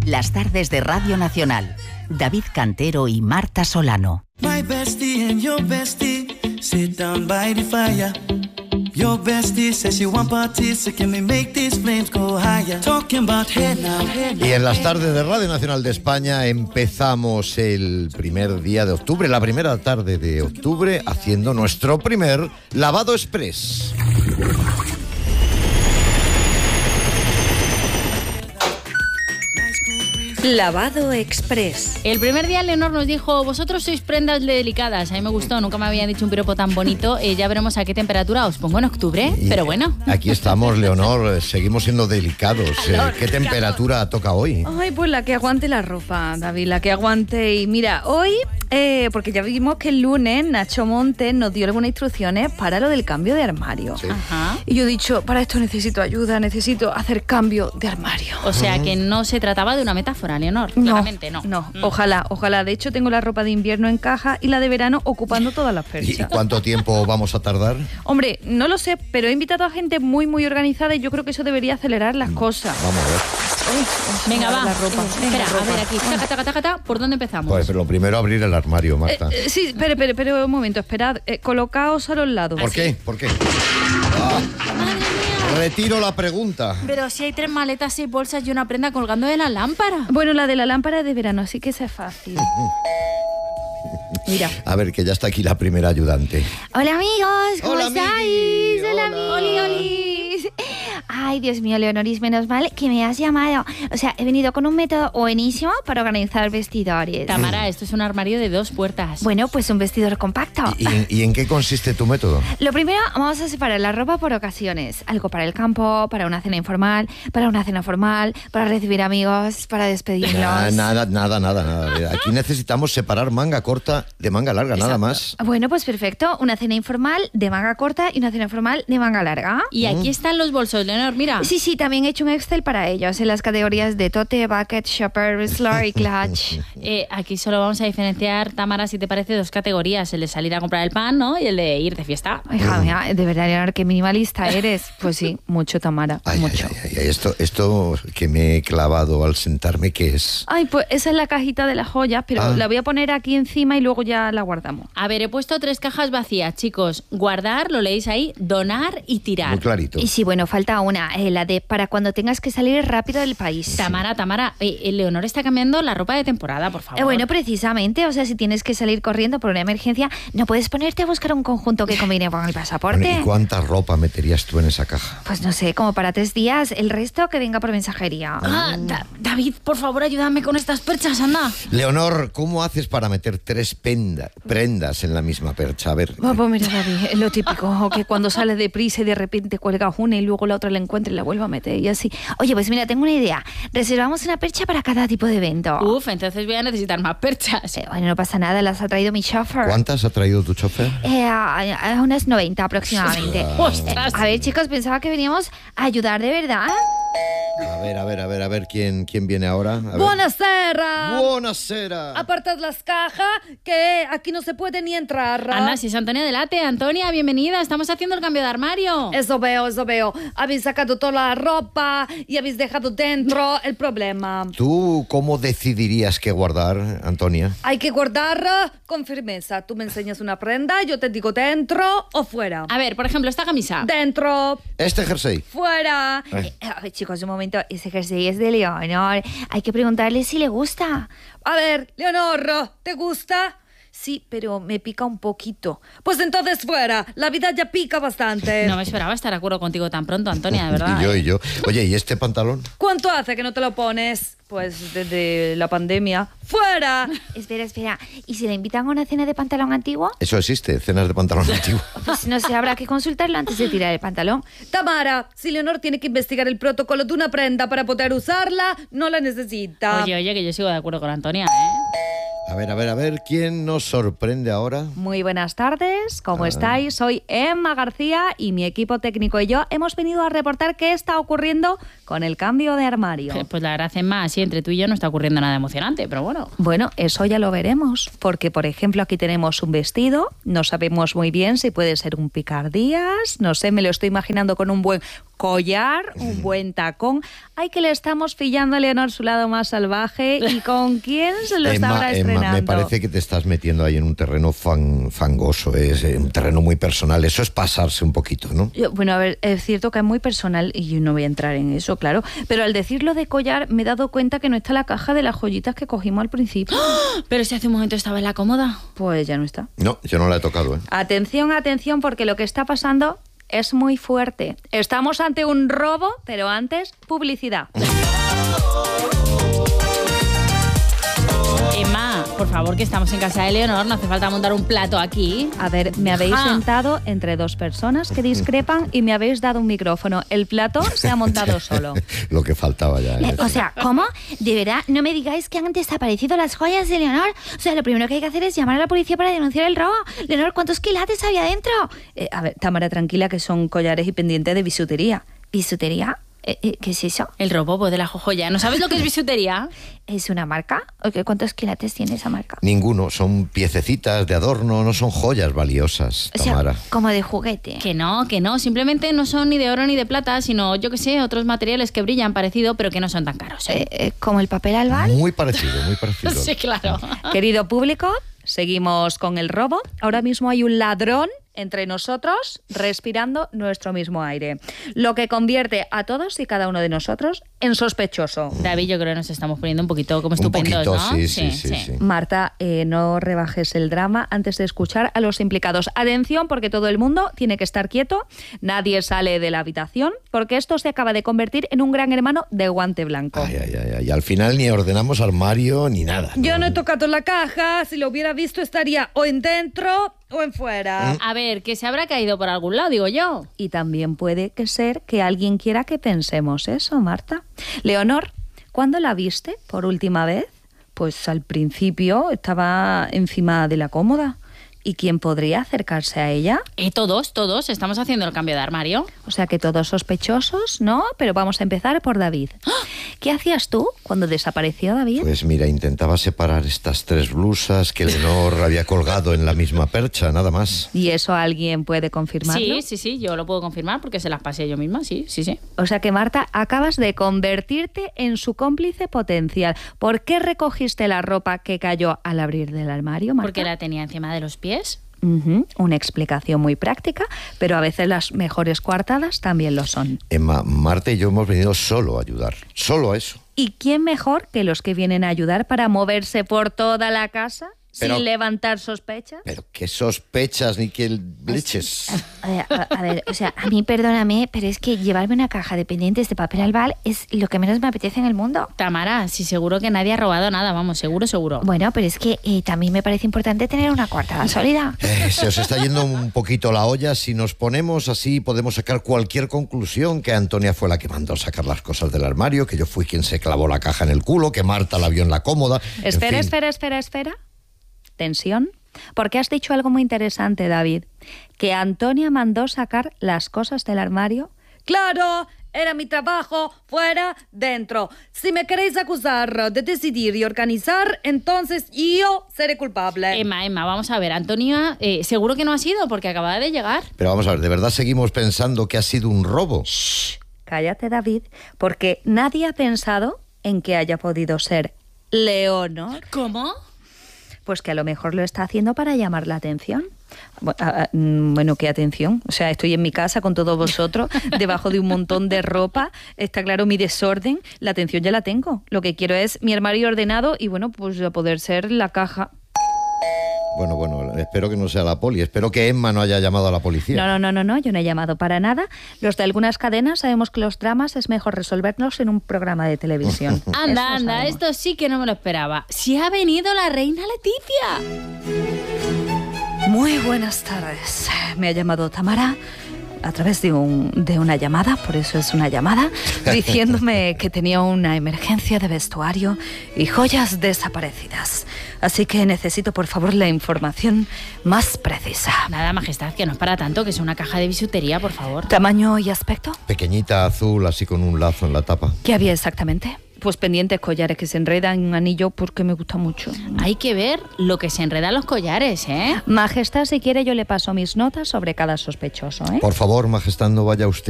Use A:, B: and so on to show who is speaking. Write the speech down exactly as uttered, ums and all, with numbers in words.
A: Las tardes de Radio Nacional. David Cantero y Marta Solano.
B: My bestie and your bestie sit down by the fire. Your bestie says she want parties, so can we make these flames go higher? Talking about hey now, hey now.
C: Y en las tardes de Radio Nacional de España empezamos el primer día de octubre, la primera tarde de octubre, haciendo nuestro primer lavado express.
D: Lavado Express.
E: El primer día Leonor nos dijo, vosotros sois prendas delicadas. A mí me gustó, nunca me habían dicho un piropo tan bonito. Eh, ya veremos a qué temperatura os pongo en octubre,
C: Y
E: pero bueno.
C: Aquí estamos, Leonor, seguimos siendo delicados. Eh, ¿Qué temperatura toca hoy?
D: Ay, pues la que aguante la ropa, David, la que aguante. Y mira, hoy, eh, porque ya vimos que el lunes Nacho Montes nos dio algunas instrucciones para lo del cambio de armario.
C: Sí.
E: Ajá.
D: Y yo he dicho, para esto necesito ayuda, necesito hacer cambio de armario.
E: O sea que no se trataba de una metáfora, Leonor.
D: No,
E: Claramente no.
D: No,
E: Mm.
D: ojalá, ojalá. De hecho, tengo la ropa de invierno en caja y la de verano ocupando todas las
C: ¿Y
D: perchas.
C: cuánto tiempo vamos a tardar?
D: Hombre, no lo sé, pero he invitado a gente muy, muy organizada y yo creo que eso debería acelerar las cosas.
C: Vamos a ver.
D: Uy,
E: Venga, va.
D: La ropa.
E: Eh,
D: Venga,
E: Espera,
D: ropa.
E: a ver aquí. Taca, taca, taca, taca. ¿Por dónde empezamos?
C: Pues lo primero, abrir el armario, Marta.
D: Eh, eh, sí, espere, espere, espere un momento, esperad. Eh, colocaos a los lados.
C: ¿Por qué? ¿Por qué? Ah,
E: Madre mía.
C: retiro la pregunta.
E: Pero si hay tres maletas, seis bolsas y una prenda colgando de la lámpara.
D: Bueno, la de la lámpara es de verano, así que esa es fácil. Mira.
C: A ver, que ya está aquí la primera ayudante.
D: Hola amigos, ¿cómo
C: Hola,
D: estáis?
C: amigui.
D: Hola,
C: Hola.
D: Oli, Oli. Ay, Dios mío, Leonoris, menos mal que me has llamado. O sea, he venido con un método buenísimo para organizar vestidores.
E: Tamara, esto es un armario de dos puertas.
D: Bueno, pues un vestidor compacto.
C: ¿Y, y- y en qué consiste tu método?
D: Lo primero, vamos a separar la ropa por ocasiones. Algo para el campo, para una cena informal, para una cena formal, para recibir amigos, para despedirlos.
C: Ah, nada, nada, nada, nada. Aquí necesitamos separar manga corta de manga larga, nada más.
D: Bueno, pues perfecto. Una cena informal de manga corta y una cena formal de manga larga.
E: Y aquí están los bolsos, Leonor, mira.
D: Sí, sí, también he hecho un Excel para ellos en las categorías de tote, bucket, shopper, wrestler y clutch.
E: Eh, aquí solo vamos a diferenciar, Tamara, si te parece, dos categorías. El de salir a comprar el pan, ¿no? Y el de ir de fiesta.
D: Hija mía, de verdad, Leonor, qué minimalista eres. Pues sí, mucho, Tamara,
C: Ay, ay,
D: mucho.
C: ay, ay, esto, esto que me he clavado al sentarme, ¿qué es?
D: Ay, pues esa es la cajita de las joyas, pero
C: Ah.
D: la voy a poner aquí encima y luego ya la guardamos.
E: A ver, he puesto tres cajas vacías, chicos. Guardar, lo leéis ahí, donar y tirar.
C: Muy clarito.
D: Y sí, bueno, falta una, eh, la de para cuando tengas que salir rápido del país.
E: Tamara, Tamara, eh, eh, Leonor está cambiando la ropa de temporada, por favor.
D: Eh, bueno, precisamente, o sea, si tienes que salir corriendo por una emergencia, no puedes ponerte a buscar un conjunto que combine con el pasaporte.
C: Bueno, ¿y cuánta ropa meterías tú en esa caja?
D: Pues no sé, como para tres días, el resto que venga por mensajería.
E: Ah, Da- David, por favor, ayúdame con estas perchas, anda.
C: Leonor, ¿cómo haces para meter tres penda- prendas en la misma percha? A ver.
D: Pues, pues mira, David, es lo típico, que cuando sale deprisa y de repente cuelgas una y luego la otra la encuentra y la vuelve a meter y así. Oye, pues mira, tengo una idea. Reservamos una percha para cada tipo de evento.
E: Uf, entonces voy a necesitar más perchas.
D: Eh, bueno, no pasa nada, las ha traído mi chofer.
C: ¿Cuántas ha traído tu chofer?
D: Eh, a, a unas noventa aproximadamente.
E: ¡Ostras!
D: Eh, a ver, chicos, pensaba que veníamos a ayudar de verdad.
C: A ver, a ver, a ver, a ver quién, quién viene ahora. A ver.
D: Buonasera.
C: Buonasera.
D: Apartad las cajas, que aquí no se puede ni entrar.
E: Anda, si es Antonia Delate. Antonia, bienvenida. Estamos haciendo el cambio de armario.
D: Eso veo, eso veo. Habéis sacado toda la ropa y habéis dejado dentro el problema.
C: ¿Tú cómo decidirías qué guardar, Antonia?
D: Hay que guardar con firmeza. Tú me enseñas una prenda, yo te digo dentro o fuera.
E: A ver, por ejemplo, esta camisa.
D: Dentro,
C: Este jersey.
D: fuera.
C: Ay.
D: Eh, a ver, chicos, un momento. Ese jersey es de Leonor. Hay que preguntarle si le gusta. A ver, Leonor, ¿te gusta? Sí, pero me pica un poquito. Pues entonces fuera. La vida ya pica bastante.
E: No me esperaba estar de acuerdo contigo tan pronto, Antonia, de verdad.
C: Y yo,
E: ¿eh?
C: y yo. Oye, ¿y este pantalón?
D: ¿Cuánto hace que no te lo pones? Pues desde la pandemia. ¡Fuera! Espera, espera. ¿Y si le invitan a una cena de pantalón antiguo?
C: Eso existe, cenas de pantalón antiguo.
D: Pues no sé, habrá que consultarlo antes de tirar el pantalón. Tamara, si Leonor tiene que investigar el protocolo de una prenda para poder usarla, no la necesita.
E: Oye, oye, que yo sigo de acuerdo con Antonia, ¿eh?
C: A ver, a ver, a ver, ¿quién nos sorprende ahora?
D: Muy buenas tardes, ¿cómo
C: Ah.
D: estáis? Soy Emma García y mi equipo técnico y yo hemos venido a reportar qué está ocurriendo con el cambio de armario.
E: Pues la verdad es más, sí, entre tú y yo no está ocurriendo nada emocionante, pero bueno.
D: Bueno, eso ya lo veremos, porque por ejemplo aquí tenemos un vestido, no sabemos muy bien si puede ser un picardías, no sé, me lo estoy imaginando con un buen collar, un buen tacón. Ay, que le estamos pillando a Leonor su lado más salvaje. ¿Y con quién se lo
C: Emma,
D: estará estrenando?
C: Emma, me parece que te estás metiendo ahí en un terreno fan, fangoso, es eh, un terreno muy personal. Eso es pasarse un poquito, ¿no?
D: Yo, bueno, a ver, es cierto que es muy personal y yo no voy a entrar en eso, claro. Pero al decirlo de collar, me he dado cuenta que no está la caja de las joyitas que cogimos al principio.
E: ¡Oh! Pero si hace un momento estaba en la cómoda.
D: Pues ya no está.
C: No, yo no la he tocado, ¿eh?
D: Atención, atención, porque lo que está pasando es muy fuerte. Estamos ante un robo, pero antes, publicidad.
E: Emma, por favor, que estamos en casa de Leonor, no hace falta montar un plato aquí.
D: A ver, me habéis
E: Ah.
D: sentado entre dos personas que discrepan y me habéis dado un micrófono. El plato se ha montado solo.
C: Lo que faltaba ya.
F: Eh,
C: ¿eh?
F: o sea, ¿cómo? De verdad, no me digáis que han desaparecido las joyas de Leonor. O sea, lo primero que hay que hacer es llamar a la policía para denunciar el robo. Leonor, ¿cuántos quilates había dentro?
D: Eh, a ver, Tamara, tranquila, que son collares y pendientes de bisutería.
F: ¿Bisutería? Eh, eh, ¿Qué es eso?
E: El robo pues, de la joya. ¿No sabes lo que es bisutería?
F: ¿Es una marca? ¿O qué, ¿Cuántos quilates tiene esa marca?
C: Ninguno, son piececitas de adorno, no son joyas valiosas,
F: O sea,
C: Tamara.
F: como de juguete.
E: Que no, que no. Simplemente no son ni de oro ni de plata, sino, yo qué sé, otros materiales que brillan parecido, pero que no son tan caros. ¿eh?
F: Eh, eh, ¿Como el papel albal?
C: Muy parecido, muy parecido.
E: Sí, claro.
D: Querido público, seguimos con el robo. Ahora mismo hay un ladrón entre nosotros respirando nuestro mismo aire, lo que convierte a todos y cada uno de nosotros en sospechoso.
E: David, yo creo que nos estamos poniendo un poquito como
C: Un
E: estupendos,
C: poquito,
E: ¿no?
C: sí, sí, sí, sí.
D: Marta, eh, no rebajes el drama antes de escuchar a los implicados. Atención, porque todo el mundo tiene que estar quieto, nadie sale de la habitación, porque esto se acaba de convertir en un gran hermano de guante blanco.
C: Ay, ay, ay, ay. Al final ni ordenamos armario ni nada.
D: Yo no he tocado la caja, si lo hubiera visto estaría o en dentro o en fuera.
E: A ver, que se habrá caído por algún lado, digo yo.
D: Y también puede que ser que alguien quiera que pensemos eso, Marta. Leonor, ¿cuándo la viste por última vez? Pues al principio estaba encima de la cómoda. ¿Y quién podría acercarse a ella?
E: Eh, todos, todos, estamos haciendo el cambio de armario.
D: O sea que todos sospechosos, ¿no? Pero vamos a empezar por David. ¿Qué hacías tú cuando desapareció David?
C: Pues mira, intentaba separar estas tres blusas que Leonor había colgado en la misma percha, nada más.
D: ¿Y eso alguien puede confirmarlo?
E: Sí, sí, sí, yo lo puedo confirmar porque se las pasé yo misma, sí, sí, sí.
D: O sea que, Marta, acabas de convertirte en su cómplice potencial. ¿Por qué recogiste la ropa que cayó al abrir del armario, Marta?
E: Porque la tenía encima de los pies.
D: Ujú, una explicación muy práctica, pero a veces las mejores coartadas también lo son.
C: Emma, Marta y yo hemos venido solo a ayudar, solo a eso.
D: ¿Y quién mejor que los que vienen a ayudar para moverse por toda la casa
C: Pero-
D: sin levantar sospechas?
C: Pero qué sospechas ni qué leches.
F: A, a- a ver, o sea, a mí perdóname, pero es que llevarme una caja de pendientes de papel albal es lo que menos me apetece en el mundo.
E: Tamara, sí, seguro que nadie ha robado nada, vamos, seguro, seguro.
F: Bueno, pero es que eh, también me parece importante tener una coartada sólida.
C: Eh, se os está yendo un poquito la olla. Si nos ponemos así, podemos sacar cualquier conclusión: que Antonia fue la que mandó sacar las cosas del armario, que yo fui quien se clavó la caja en el culo, que Marta la vio en la cómoda. En
D: Espera,
C: fin.
D: espera, espera, espera. Tensión. Porque has dicho algo muy interesante, David. Que Antonia mandó sacar las cosas del armario. ¡Claro! Era mi trabajo, fuera, dentro. Si me queréis acusar de decidir y organizar, entonces yo seré culpable.
E: Emma, Emma, vamos a ver, Antonia, eh, seguro que no ha sido porque acaba de llegar.
C: Pero vamos a ver, ¿de verdad seguimos pensando que ha sido un robo?
D: Shh, cállate, David, porque nadie ha pensado en que haya podido ser Leonor.
E: ¿Cómo?
D: Pues que a lo mejor lo está haciendo para llamar la atención. Bu- ah, ah, mm, Bueno, ¿qué atención? O sea, estoy en mi casa con todos vosotros, debajo de un montón de ropa. Está claro mi desorden. La atención ya la tengo. Lo que quiero es mi armario ordenado y, bueno, pues a poder ser la caja.
C: Bueno, bueno, espero que no sea la poli. Espero que Emma no haya llamado a la policía.
D: No, no, no, no, no, yo no he llamado para nada. Los de algunas cadenas sabemos que los dramas es mejor resolverlos en un programa de televisión. Eso
E: Anda,
D: lo
E: anda,
D: sabemos.
E: esto sí que no me lo esperaba. Si ha venido la reina Leticia.
D: Muy buenas tardes. Me ha llamado Tamara a través de, un, de una llamada, por eso es una llamada, diciéndome que tenía una emergencia de vestuario y joyas desaparecidas. Así que necesito, por favor, la información más precisa.
E: Nada, majestad, que no es para tanto, que es una caja de bisutería, por favor.
D: ¿Tamaño y aspecto?
C: Pequeñita, azul, así con un lazo en la tapa.
D: ¿Qué había exactamente? Pues pendientes, collares que se enredan en un anillo porque me gusta mucho.
E: Hay que ver lo que se enreda en los collares, ¿eh?
D: Majestad, si quiere yo le paso mis notas sobre cada sospechoso, ¿eh?
C: Por favor, majestad, no vaya usted